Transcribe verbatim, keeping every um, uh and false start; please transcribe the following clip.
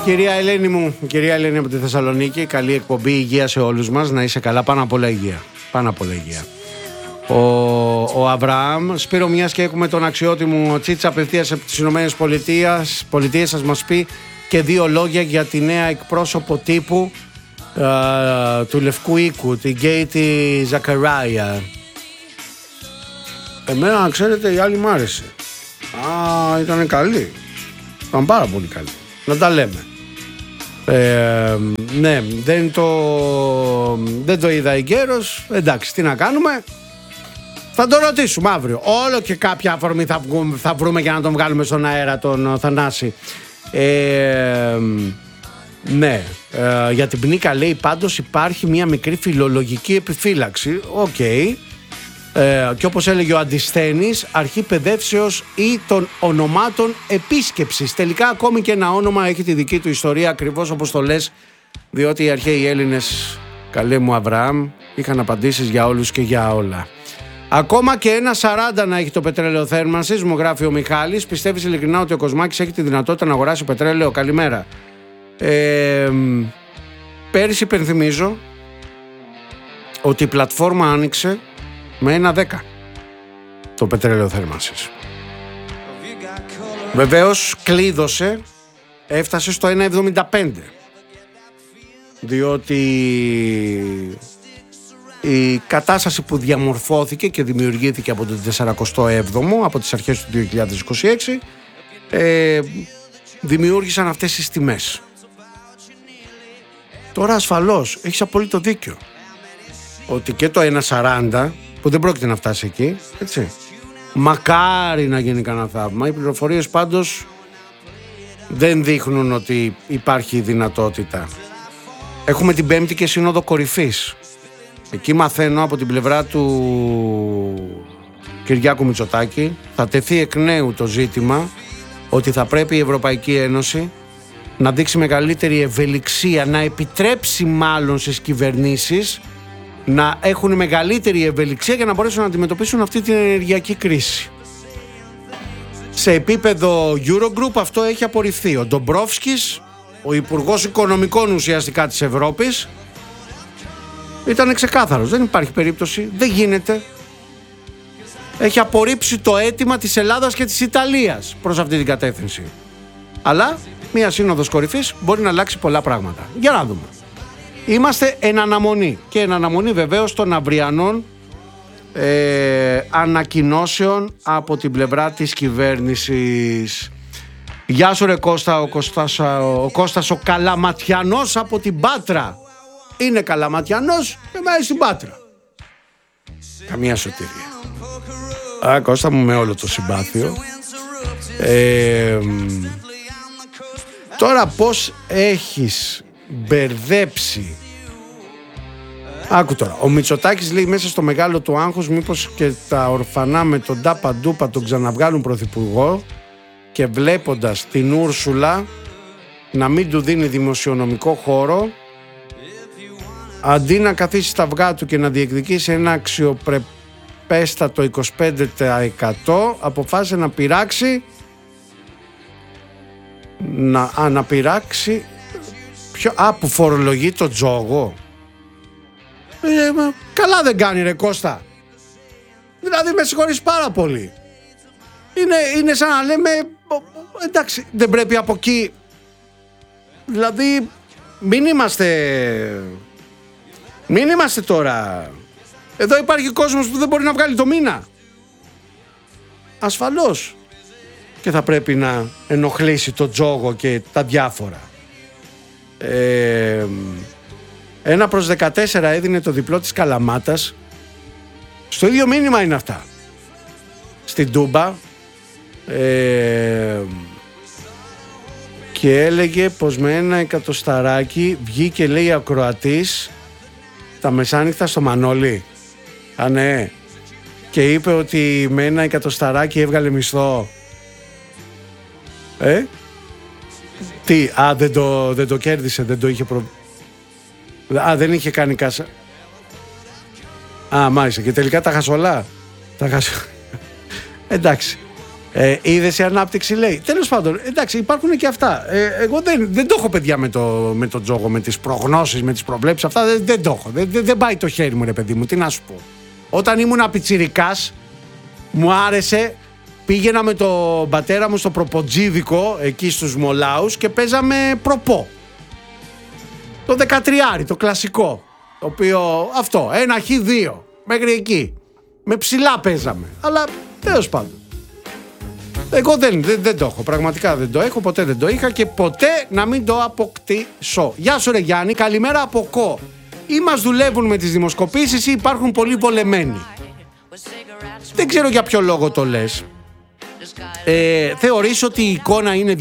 Κυρία Ελένη μου, κυρία Ελένη από τη Θεσσαλονίκη, καλή εκπομπή, υγεία σε όλους μας, να είσαι καλά, πάνω απ' όλα υγεία. Πάνω απ' όλα υγεία. Ο, ο Αβραάμ, Σπύρο, μιας και έχουμε τον αξιότιμο Τσίτσα απευθείας από τις Ηνωμένες Πολιτείες, Πολιτείες, σας μας πει και δύο λόγια για τη νέα εκπρόσωπο τύπου α, του Λευκού Οίκου, την Γκέιτι Ζακαράια. Εμένα, ξέρετε, η άλλη μ' άρεσε. Α, ήταν καλή. Ήταν πάρα πολύ καλή. Να τα λέμε. Ε, ναι, δεν το, δεν το είδα εγκαίρος. Εντάξει, τι να κάνουμε. Θα το ρωτήσουμε αύριο. Όλο και κάποια αφορμή θα, βγούμε, θα βρούμε για να τον βγάλουμε στον αέρα τον Θανάση. Ε, ναι, ε, για την Πνίκα λέει πάντως υπάρχει μια μικρή φιλολογική επιφύλαξη. Οκ. Okay. Ε, και όπως έλεγε ο Αντισθένης, αρχή παιδεύσεως ή των ονομάτων επίσκεψης. Τελικά ακόμη και ένα όνομα έχει τη δική του ιστορία, ακριβώς όπως το λες, διότι οι αρχαίοι Έλληνες, καλέ μου Αβραάμ, είχαν απαντήσεις για όλους και για όλα. Ακόμα και ένα σαράντα να έχει το πετρέλαιο θέρμανσης, μου γράφει ο Μιχάλης. Πιστεύεις ειλικρινά ότι ο Κοσμάκης έχει τη δυνατότητα να αγοράσει πετρέλαιο? Καλημέρα. Ε, πέρυσι υπενθυμίζω ότι η πλατφόρμα άνοιξε με ένα δέκα το πετρέλαιο θέρμανσης. Βεβαίως κλείδωσε, έφτασε στο ένα εβδομήντα πέντε, διότι η κατάσταση που διαμορφώθηκε και δημιουργήθηκε από τον σαρανταεπτό έβδομο, από τις αρχές του δύο χιλιάδες είκοσι έξι, ε, δημιούργησαν αυτές τις τιμές. Τώρα ασφαλώς έχεις απόλυτο δίκιο ότι και το ένα σαράντα, που δεν πρόκειται να φτάσει εκεί, έτσι, μακάρι να γίνει κανένα θαύμα. Οι πληροφορίες πάντως δεν δείχνουν ότι υπάρχει δυνατότητα. Έχουμε την Πέμπτη και Σύνοδο Κορυφής. Εκεί μαθαίνω από την πλευρά του Κυριάκου Μητσοτάκη θα τεθεί εκ νέου το ζήτημα ότι θα πρέπει η Ευρωπαϊκή Ένωση να δείξει μεγαλύτερη ευελιξία, να επιτρέψει μάλλον στις κυβερνήσεις να έχουν μεγαλύτερη ευελιξία για να μπορέσουν να αντιμετωπίσουν αυτή την ενεργειακή κρίση. Σε επίπεδο Eurogroup αυτό έχει απορριφθεί. Ο Ντομπρόφσκης, ο Υπουργός Οικονομικών ουσιαστικά της Ευρώπης, ήταν ξεκάθαρος. Δεν υπάρχει περίπτωση, δεν γίνεται. Έχει απορρίψει το αίτημα της Ελλάδας και της Ιταλίας προς αυτή την κατεύθυνση. Αλλά μια σύνοδος κορυφής μπορεί να αλλάξει πολλά πράγματα. Για να δούμε. Είμαστε εν αναμονή και εν αναμονή βεβαίως των αυριανών ε, ανακοινώσεων από την πλευρά της κυβέρνησης. Γεια σου ρε Κώστα, ο Κώστας ο, Κώστας, ο Καλαματιανός από την Πάτρα. Είναι Καλαματιανός και πάει στην Πάτρα. Καμία σωτηρία. Α, Κώστα μου, με όλο το συμπάθειο. Ε, τώρα πώς έχεις μπερδέψει. Άκου τώρα. Ο Μητσοτάκης λέει μέσα στο μεγάλο του άγχος μήπως και τα ορφανά με τον Τάπα Ντούπα τον ξαναβγάλουν πρωθυπουργό, και βλέποντας την Ούρσουλα να μην του δίνει δημοσιονομικό χώρο, αντί να καθίσει στα αυγά του και να διεκδικήσει ένα αξιοπρεπέστατο είκοσι πέντε τοις εκατό, αποφάσισε να πειράξει να αναπειράξει ποιο, α, που φορολογεί το τζόγο. Ε, μα, καλά δεν κάνει ρε Κώστα. Δηλαδή με συγχωρείς πάρα πολύ. Είναι, είναι σαν να λέμε, εντάξει, δεν πρέπει από εκεί. Δηλαδή μην είμαστε μην είμαστε τώρα. Εδώ υπάρχει κόσμος που δεν μπορεί να βγάλει το μήνα. Ασφαλώς και θα πρέπει να ενοχλήσει το τζόγο και τα διάφορα. ε, Ένα προς δεκατέσσερα έδινε το διπλό της Καλαμάτας. Στο ίδιο μήνυμα είναι αυτά. Στην Τούμπα. ε, Και έλεγε πως με ένα εκατοσταράκι βγήκε, λέει, ακροατής τα μεσάνυχτα στο Μανώλη. Α, ναι. Και είπε ότι με ένα εκατοσταράκι έβγαλε μισθό. Ε? Τι, α, δεν το, δεν το κέρδισε, δεν το είχε προ... Α, δεν είχε κάνει κάσα. Α, μάλιστα. Και τελικά τα χασολά. Τα χασ... Εντάξει. Ε, είδες η ανάπτυξη, λέει. Τέλος πάντων, εντάξει, υπάρχουν και αυτά. Ε, εγώ δεν, δεν το έχω, παιδιά, με το, με το τζόγο, με τις προγνώσεις, με τις προβλέψεις. Αυτά δεν, δεν το έχω. Δεν, δεν, δεν πάει το χέρι μου, ρε παιδί μου. Τι να σου πω. Όταν ήμουν πιτσιρικάς, μου άρεσε. Πήγαινα με τον πατέρα μου στο προποτζίδικο, εκεί στους Μολάους, και παίζαμε προπό. Το δεκατριάρι, το κλασικό. Το οποίο, αυτό, ένα χ δύο. Μέχρι εκεί. Με ψηλά παίζαμε. Αλλά τέλος πάντων. Εγώ δεν, δεν, δεν το έχω, πραγματικά δεν το έχω, ποτέ δεν το είχα και ποτέ να μην το αποκτήσω. Γεια σου ρε Γιάννη, καλημέρα από Κο. Ή μας δουλεύουν με τις δημοσκοπήσεις ή υπάρχουν πολύ βολεμένοι. Δεν ξέρω για ποιο λόγο το λες. Ε, θεωρείς ότι η εικόνα είναι